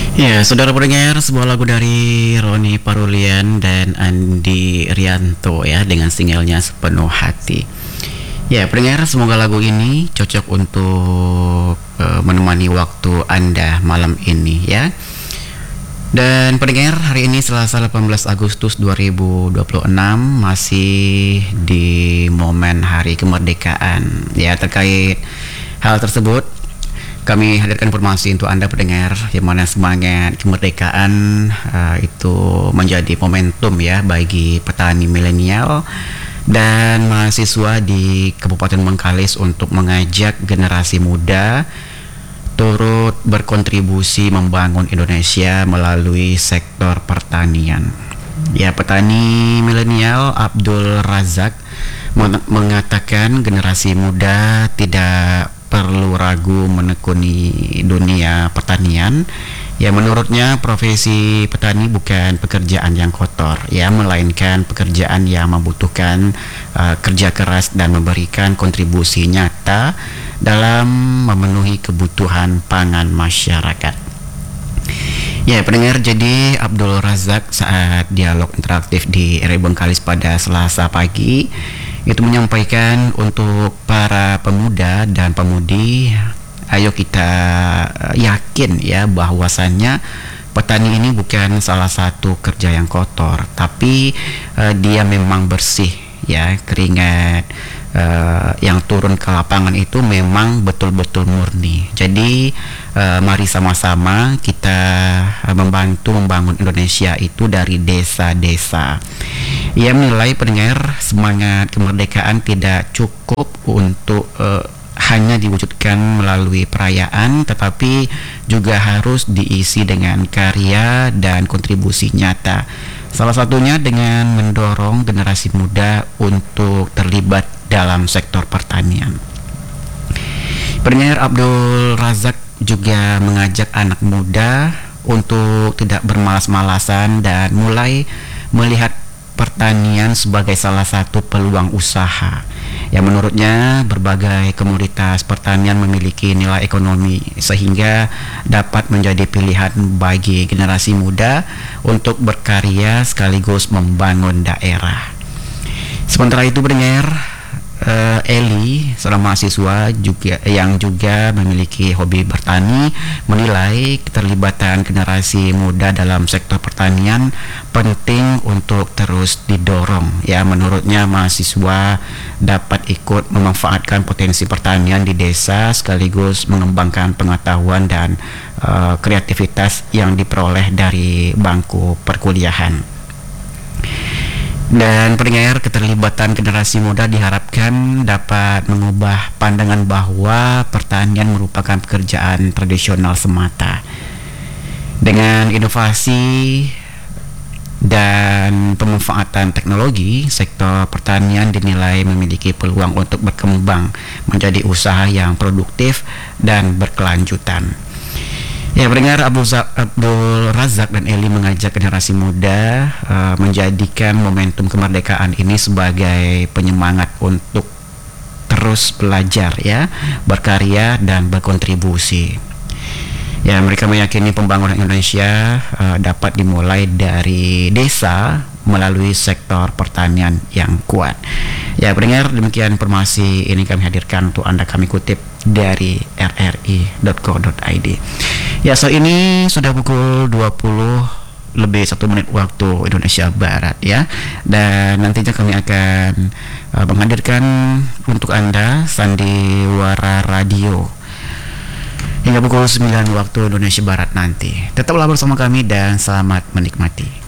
Ya, saudara pendengar, sebuah lagu dari Roni Parulian dan Andi Rianto ya dengan singlenya Sepenuh Hati. Ya, pendengar, semoga lagu ini cocok untuk menemani waktu Anda malam ini ya. Dan pendengar, hari ini Selasa 18 Agustus 2026 masih di momen Hari Kemerdekaan. Ya, terkait hal tersebut kami hadirkan informasi untuk Anda pendengar yang mana semangat kemerdekaan itu menjadi momentum ya bagi petani milenial dan mahasiswa di Kabupaten Bengkalis untuk mengajak generasi muda turut berkontribusi membangun Indonesia melalui sektor pertanian. Ya, petani milenial Abdul Razak mengatakan generasi muda tidak perlu ragu menekuni dunia pertanian. Ya, menurutnya profesi petani bukan pekerjaan yang kotor ya, melainkan pekerjaan yang membutuhkan kerja keras dan memberikan kontribusi nyata dalam memenuhi kebutuhan pangan masyarakat. Ya, pendengar, jadi Abdul Razak saat dialog interaktif di RRI Bengkalis pada Selasa pagi itu menyampaikan untuk para pemuda dan pemudi, ayo kita yakin ya bahwasannya petani ini bukan salah satu kerja yang kotor, tapi dia memang bersih ya, keringat yang turun ke lapangan itu memang betul-betul murni. Jadi mari sama-sama kita membantu membangun Indonesia itu dari desa-desa. Ia menilai pendengar semangat kemerdekaan tidak cukup untuk hanya diwujudkan melalui perayaan, tetapi juga harus diisi dengan karya dan kontribusi nyata. Salah satunya dengan mendorong generasi muda untuk terlibat dalam sektor pertanian. Pendengar, Abdul Razak juga mengajak anak muda untuk tidak bermalas-malasan dan mulai melihat pertanian sebagai salah satu peluang usaha. Ya, menurutnya berbagai komoditas pertanian memiliki nilai ekonomi sehingga dapat menjadi pilihan bagi generasi muda untuk berkarya sekaligus membangun daerah. Sementara itu pendengar, Eli, seorang mahasiswa yang juga memiliki hobi bertani, menilai keterlibatan generasi muda dalam sektor pertanian penting untuk terus didorong. Ya, menurutnya mahasiswa dapat ikut memanfaatkan potensi pertanian di desa sekaligus mengembangkan pengetahuan dan kreativitas yang diperoleh dari bangku perkuliahan. Dan pendengar, keterlibatan generasi muda diharapkan dapat mengubah pandangan bahwa pertanian merupakan pekerjaan tradisional semata. Dengan inovasi dan pemanfaatan teknologi, sektor pertanian dinilai memiliki peluang untuk berkembang menjadi usaha yang produktif dan berkelanjutan. Ya, pendengar, Abdul Razak dan Eli mengajak generasi muda menjadikan momentum kemerdekaan ini sebagai penyemangat untuk terus belajar ya, berkarya dan berkontribusi. Ya, mereka meyakini pembangunan Indonesia dapat dimulai dari desa melalui sektor pertanian yang kuat. Ya, pendengar, demikian informasi ini kami hadirkan untuk Anda, kami kutip dari rri.co.id. Ya, saat ini sudah pukul 20 lebih 1 menit waktu Indonesia Barat ya. Dan nantinya kami akan menghadirkan untuk Anda Sandiwara Radio hingga pukul 9 waktu Indonesia Barat nanti. Tetaplah bersama kami dan selamat menikmati.